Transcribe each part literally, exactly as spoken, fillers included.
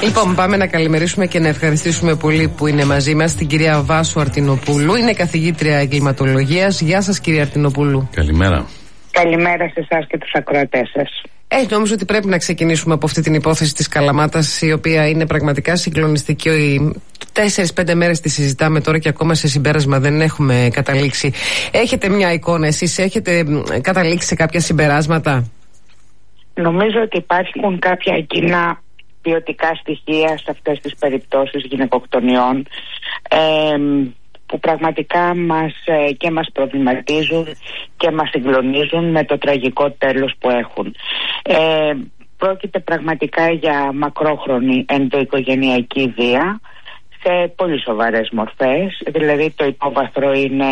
Λοιπόν, πάμε να καλημερίσουμε και να ευχαριστήσουμε πολύ που είναι μαζί μας την κυρία Βάσου Αρτινοπούλου. Είναι καθηγήτρια εγκληματολογίας. Γεια σας, κυρία Αρτινοπούλου. Καλημέρα. Καλημέρα σε εσάς και τους ακροατές σας. Ε, νομίζω ότι πρέπει να ξεκινήσουμε από αυτή την υπόθεση της Καλαμάτας, η οποία είναι πραγματικά συγκλονιστική. Τέσσερις πέντε μέρες τη συζητάμε τώρα και ακόμα σε συμπέρασμα δεν έχουμε καταλήξει. Έχετε μια εικόνα εσείς, έχετε καταλήξει σε κάποια συμπεράσματα? Νομίζω ότι υπάρχουν κάποια κοινά ποιοτικά στοιχεία σε αυτές τις περιπτώσεις γυναικοκτονιών ε, που πραγματικά μας ε, και μας προβληματίζουν και μας συγκλονίζουν με το τραγικό τέλος που έχουν. Ε, πρόκειται πραγματικά για μακρόχρονη ενδοοικογενειακή βία σε πολύ σοβαρές μορφές, δηλαδή το υπόβαθρο είναι...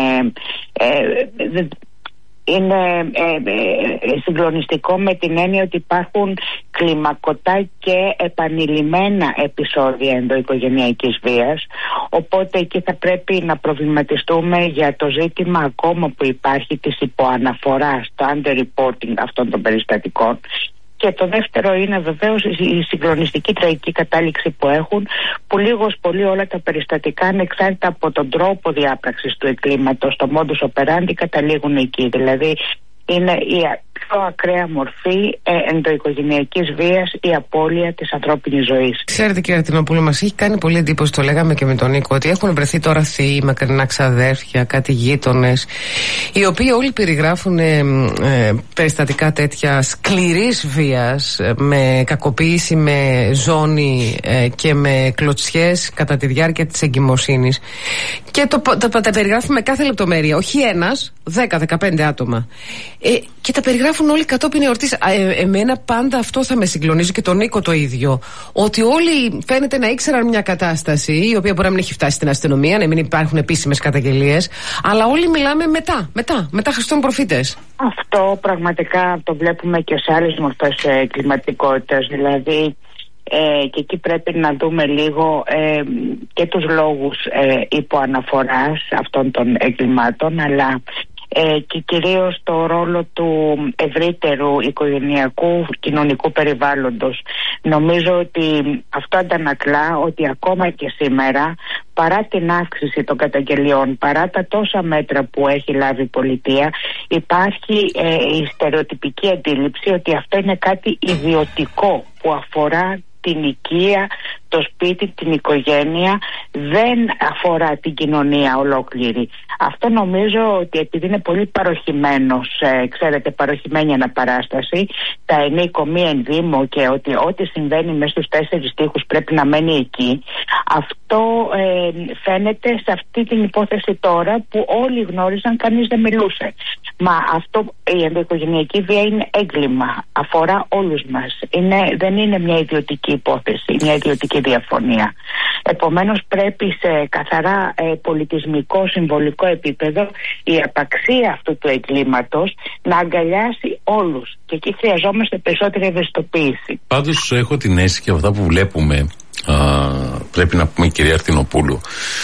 Ε, Είναι ε, ε, συγκλονιστικό με την έννοια ότι υπάρχουν κλιμακωτά και επανειλημμένα επεισόδια ενδοοικογενειακής βίας, οπότε εκεί θα πρέπει να προβληματιστούμε για το ζήτημα ακόμα που υπάρχει της υποαναφοράς, το under-reporting αυτών των περιστατικών. Και το δεύτερο είναι βεβαίως η συγκλονιστική τραγική κατάληξη που έχουν, που λίγος πολύ όλα τα περιστατικά ανεξάρτητα από τον τρόπο διάπραξης του εγκλήματος, το modus operandi, καταλήγουν εκεί. Δηλαδή είναι η πιο ακραία μορφή ε, ενδοοικογενειακής βίας, η απώλεια της ανθρώπινης ζωής. Ξέρετε, κύριε Αρτινοπούλου, μας έχει κάνει πολύ εντύπωση, το λέγαμε και με τον Νίκο, ότι έχουν βρεθεί τώρα θύοι, μακρινά ξαδέρφια, κάτι γείτονες, οι οποίοι όλοι περιγράφουν ε, ε, περιστατικά τέτοια σκληρής βίας, ε, με κακοποίηση, με ζώνη ε, και με κλωτσιές κατά τη διάρκεια της εγκυμοσύνης. Και το, το, το, τα περιγράφουν με κάθε λεπτομέρεια, όχι ένας, δέκα δεκαπέντε άτομα. Ε, και τα περιγράφουν όλοι κατόπιν εορτής. Ε, εμένα πάντα αυτό θα με συγκλονίζει και τον Νίκο το ίδιο. Ότι όλοι φαίνεται να ήξεραν μια κατάσταση, η οποία μπορεί να μην έχει φτάσει στην αστυνομία, να μην υπάρχουν επίσημες καταγγελίες, αλλά όλοι μιλάμε μετά, μετά, μετά Χριστόν προφήτες. Αυτό πραγματικά το βλέπουμε και σε άλλες μορφές εγκληματικότητας. Δηλαδή, Ε, και εκεί πρέπει να δούμε λίγο ε, και τους λόγους ε, υποαναφοράς αυτών των εγκλημάτων, αλλά ε, και κυρίως το ρόλο του ευρύτερου οικογενειακού κοινωνικού περιβάλλοντος. Νομίζω ότι αυτό αντανακλά ότι ακόμα και σήμερα, παρά την αύξηση των καταγγελιών, παρά τα τόσα μέτρα που έχει λάβει η πολιτεία, υπάρχει ε, η στερεοτυπική αντίληψη ότι αυτό είναι κάτι ιδιωτικό που αφορά την οικία, το σπίτι, την οικογένεια, δεν αφορά την κοινωνία ολόκληρη. Αυτό νομίζω ότι επειδή είναι πολύ παροχημένος, ε, ξέρετε, παροχημένη αναπαράσταση, τα ενίκο μη ενδύμω και ότι ό,τι συμβαίνει μέσα στους τέσσερις τοίχους πρέπει να μένει εκεί, αυτό ε, φαίνεται σε αυτή την υπόθεση τώρα που όλοι γνώριζαν, κανείς δεν μιλούσε. Μα αυτό, η ενδοοικογενειακή βία είναι έγκλημα, αφορά όλους μας. Είναι, δεν είναι μια ιδιωτική υπόθεση, μια ιδιωτική διαφωνία. Επομένως πρέπει σε καθαρά ε, πολιτισμικό, συμβολικό επίπεδο η απαξία αυτού του εγκλήματος να αγκαλιάσει όλους. Και εκεί χρειαζόμαστε περισσότερη ευαισθητοποίηση. Πάντως έχω την αίσθηση και αυτά που βλέπουμε, α, πρέπει να πούμε, κυρία Αρτινοπούλου,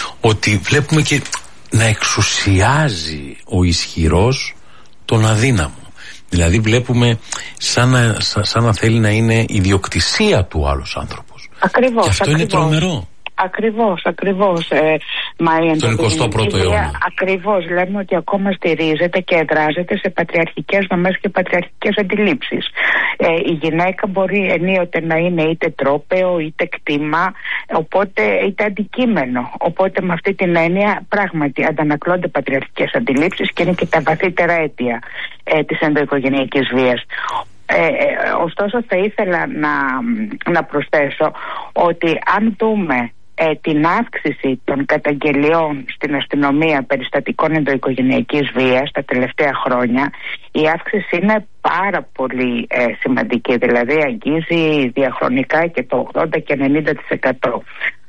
ότι βλέπουμε και να εξουσιάζει ο ισχυρός τον αδύναμο. Δηλαδή βλέπουμε σαν να, σαν να θέλει να είναι ιδιοκτησία του άλλος άνθρωπος. Ακριβώς. Και αυτό ακριβώς. είναι τρομερό. Ακριβώς, ακριβώς. Ε, μα η Τον εικοστό πρώτο αιώνα. Ακριβώς, λέμε ότι ακόμα στηρίζεται και εδράζεται σε πατριαρχικές δομές και πατριαρχικές αντιλήψεις. Ε, η γυναίκα μπορεί ενίοτε να είναι είτε τρόπαιο, είτε κτήμα, οπότε είτε αντικείμενο. Οπότε με αυτή την έννοια πράγματι αντανακλώνται πατριαρχικές αντιλήψεις και είναι και τα βαθύτερα αίτια ε, της ενδοοικογενειακής βίας. Ε, ε, ωστόσο θα ήθελα να, να προσθέσω ότι αν δούμε ε, την αύξηση των καταγγελιών στην αστυνομία περιστατικών ενδοοικογενειακής βίας τα τελευταία χρόνια, η αύξηση είναι πάρα πολύ ε, σημαντική, δηλαδή αγγίζει διαχρονικά και το ογδόντα και ενενήντα τοις εκατό.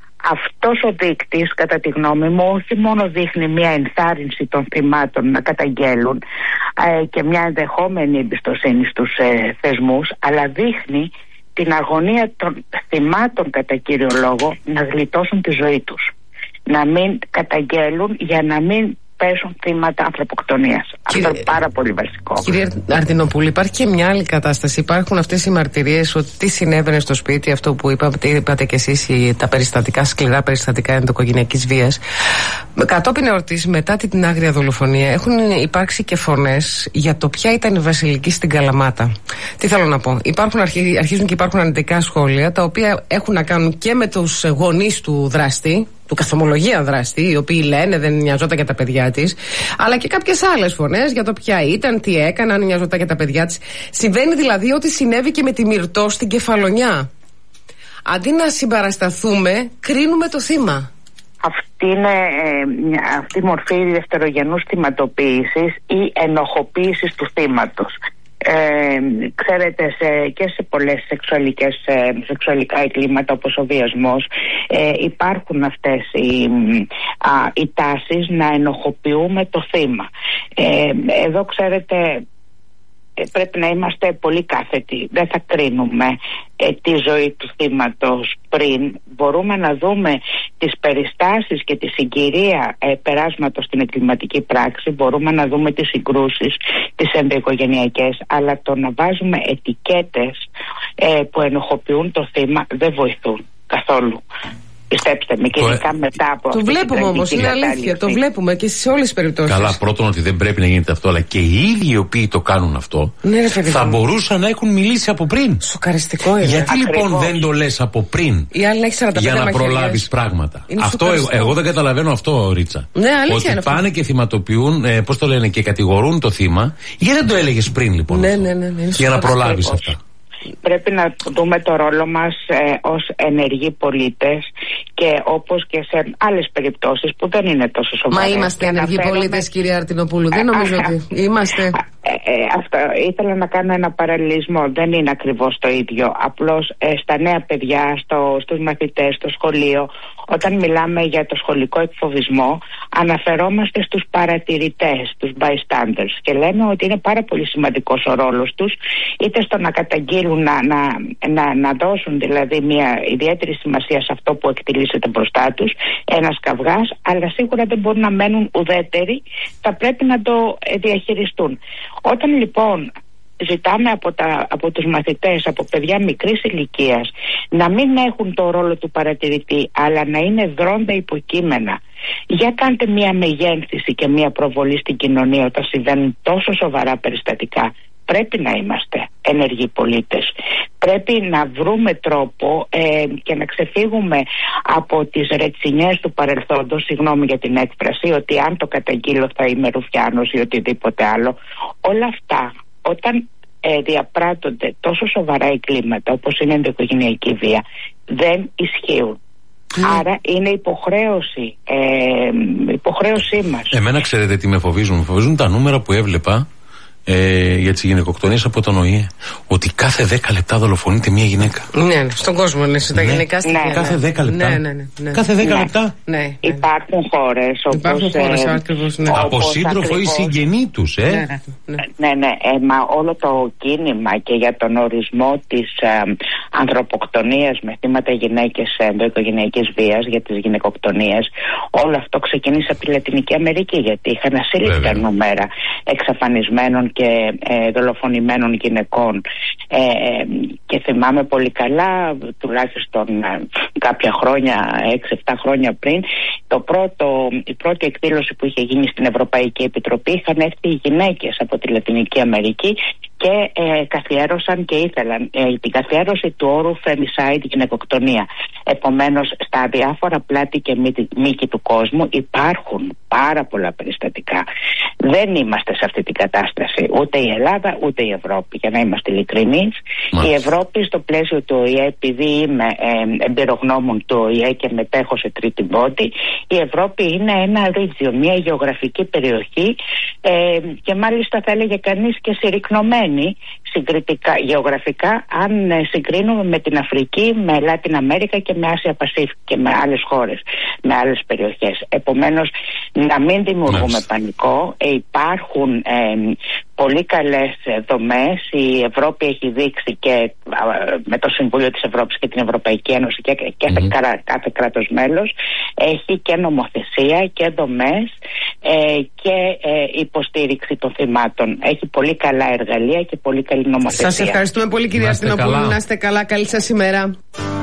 Αυτός ο δείκτης, κατά τη γνώμη μου, όχι μόνο δείχνει μια ενθάρρυνση των θυμάτων να καταγγέλουν ε, και μια ενδεχόμενη εμπιστοσύνη στους ε, θεσμούς, αλλά δείχνει την αγωνία των θυμάτων κατά κύριο λόγο να γλιτώσουν τη ζωή τους. Να μην καταγγέλουν για να μην πέσουν θύματα ανθρωποκτονίας. Κύριε... Αυτό είναι πάρα πολύ βασικό. Κύριε Αρτινοπούλου, υπάρχει και μια άλλη κατάσταση. Υπάρχουν αυτές οι μαρτυρίες ότι τι συνέβαινε στο σπίτι, αυτό που είπατε, είπατε κι εσείς, τα περιστατικά, σκληρά περιστατικά ενδοοικογενειακής βίας. Κατόπιν εορτής, μετά την άγρια δολοφονία, έχουν υπάρξει και φωνές για το ποια ήταν η Βασιλική στην Καλαμάτα. Τι θέλω να πω. Υπάρχουν, αρχίζουν και υπάρχουν αρνητικά σχόλια, τα οποία έχουν να κάνουν και με τους γονείς του δράστη, του καθομολογία δράστη, οι οποίοι λένε δεν νοιαζόταν για τα παιδιά της, αλλά και κάποιες άλλες φωνές για το ποια ήταν, τι έκανε, αν νοιαζόταν για τα παιδιά της. Συμβαίνει δηλαδή ότι συνέβη και με τη Μυρτώ στην Κεφαλονιά. Αντί να συμπαρασταθούμε, κρίνουμε το θύμα. Αυτή είναι ε, αυτή η μορφή δευτερογενούς θυματοποίησης ή ενοχοποίησης του θύματος. Ε, ξέρετε, σε, και σε πολλές σεξουαλικές, ε, σεξουαλικά εγκλήματα όπως ο βιασμός ε, υπάρχουν αυτές οι, α, οι τάσεις να ενοχοποιούμε το θύμα. Ε, εδώ ξέρετε πρέπει να είμαστε πολύ κάθετοι. Δεν θα κρίνουμε ε, τη ζωή του θύματος πριν. Μπορούμε να δούμε τις περιστάσεις και τη συγκυρία ε, περάσματος στην εγκληματική πράξη. Μπορούμε να δούμε τις συγκρούσεις, τις ενδοοικογενειακές. Αλλά το να βάζουμε ετικέτες ε, που ενοχοποιούν το θύμα δεν βοηθούν καθόλου. Πιστέψτε με, και ειδικά μετά από το βλέπουμε όμως, είναι αλήθεια. Το βλέπουμε και σε όλες τις περιπτώσεις. Καλά, πρώτον ότι δεν πρέπει να γίνεται αυτό, αλλά και οι ίδιοι οι οποίοι το κάνουν αυτό ναι, θα μπορούσαν να έχουν μιλήσει από πριν. Σοκαριστικό είναι. Γιατί Ακριβώς. Λοιπόν δεν το λες από πριν για να προλάβεις πράγματα. Αυτό εγώ, εγώ δεν καταλαβαίνω αυτό, Ρίτσα. Ναι, αλήθεια. Ότι πάνε και θυματοποιούν, ε, πώς το λένε, και κατηγορούν το θύμα. Γιατί δεν το έλεγες πριν λοιπόν? Ναι, ναι, ναι, ναι, για να προλάβεις αυτά. Πρέπει να δούμε το ρόλο μας ε, ως ενεργοί πολίτες και όπως και σε άλλες περιπτώσεις που δεν είναι τόσο σοβαρές. Μα είμαστε ενεργοί πολίτες, κυρία Αρτινοπούλου. Δεν νομίζω ότι είμαστε. Ε, ε, αυτό, ήθελα να κάνω ένα παραλληλισμό. Δεν είναι ακριβώς το ίδιο. Απλώς ε, στα νέα παιδιά, στο, στους μαθητές, στο σχολείο, όταν μιλάμε για το σχολικό εκφοβισμό, αναφερόμαστε στους παρατηρητές, τους bystanders, και λέμε ότι είναι πάρα πολύ σημαντικός ο ρόλος τους, είτε στο να καταγγείλουν, να, να, να, να δώσουν δηλαδή μια ιδιαίτερη σημασία σε αυτό που εκτελήσεται μπροστά τους, ένας καυγάς, αλλά σίγουρα δεν μπορούν να μένουν ουδέτεροι, θα πρέπει να το διαχειριστούν. Όταν λοιπόν ζητάμε από, τα, από τους μαθητές, από παιδιά μικρής ηλικίας, να μην έχουν το ρόλο του παρατηρητή, αλλά να είναι δρόντα υποκείμενα, για κάντε μια μεγένθηση και μια προβολή στην κοινωνία όταν συμβαίνουν τόσο σοβαρά περιστατικά. Πρέπει να είμαστε ενεργοί πολίτες. Πρέπει να βρούμε τρόπο ε, και να ξεφύγουμε από τις ρετσινιές του παρελθόντος, συγγνώμη για την έκφραση, ότι αν το καταγγείλω θα είμαι ρουφιάνος ή οτιδήποτε άλλο. Όλα αυτά όταν ε, διαπράττονται τόσο σοβαρά εγκλήματα όπως είναι η ενδοοικογενειακή βία, δεν ισχύουν. Mm. Άρα είναι υποχρέωση, ε, υποχρέωσή μας. Εμένα ξέρετε τι με φοβίζουν? Με φοβίζουν τα νούμερα που έβλεπα ε, για τις γυναικοκτονίες από τον ΟΗΕ. Ότι κάθε δέκα λεπτά δολοφονείται μία γυναίκα. Ναι, στον κόσμο είναι στα ναι. γυναικά στοιχεία. Ναι. Κάθε δέκα λεπτά. Ναι, ναι, ναι, ναι. Κάθε δέκα ναι. λεπτά. Ναι, ναι. Υπάρχουν χώρες όπως, Υπάρχουν χώρες, ε, ακριβώς, ναι. Από σύντροφο ή συγγενή τους, ε. Ναι, ναι, ναι, ναι ε, μα όλο το κίνημα και για τον ορισμό της ε, ανθρωποκτονίας με θύματα γυναίκες ενδοοικογενειακής βίας, για τις γυναικοκτονίες, όλο αυτό ξεκίνησε από τη Λατινική Αμερική, γιατί είχαν ασύλληπτα νούμερα εξαφανισμένων και ε, δολοφονημένων γυναικών. Ε, και θυμάμαι πολύ καλά, τουλάχιστον ε, κάποια χρόνια, έξι εφτά χρόνια πριν, το πρώτο, η πρώτη εκδήλωση που είχε γίνει στην Ευρωπαϊκή Επιτροπή, είχαν έρθει οι γυναίκες από τη Λατινική Αμερική και ε, καθιέρωσαν και ήθελαν ε, την καθιέρωση του όρου femicide, γυναικοκτονία. Επομένως, στα διάφορα πλάτη και μήκη του κόσμου υπάρχουν πάρα πολλά περιστατικά. Δεν είμαστε σε αυτή την κατάσταση, ούτε η Ελλάδα ούτε η Ευρώπη, για να είμαστε ειλικρινείς. Η Ευρώπη, στο πλαίσιο του ΟΗΕ, επειδή είμαι ε, εμπειρογνώμων του ΟΗΕ και μετέχω σε τρίτη πότη, η Ευρώπη είναι ένα region, μια γεωγραφική περιοχή ε, και μάλιστα θα έλεγε κανείς και συρρικνωμένη συγκριτικά, γεωγραφικά, αν ε, συγκρίνουμε με την Αφρική, με Λάτιν Αμέρικα και με Άσια Πασίφικη και με άλλες χώρες, με άλλες περιοχές. Επομένως, να μην δημιουργούμε Μάλιστα. πανικό. Ε, υπάρχουν ε, πολύ καλές δομές. Η Ευρώπη έχει δείξει και με το Συμβούλιο της Ευρώπης και την Ευρωπαϊκή Ένωση και, και σε mm-hmm. κάθε κράτος μέλος έχει και νομοθεσία και δομές ε, και ε, υποστήριξη των θυμάτων. Έχει πολύ καλά εργαλεία και πολύ καλή νομοθεσία. Σας ευχαριστούμε πολύ, κυρία Αστυνοπούλου. Να είστε καλά. Καλή σας ημέρα.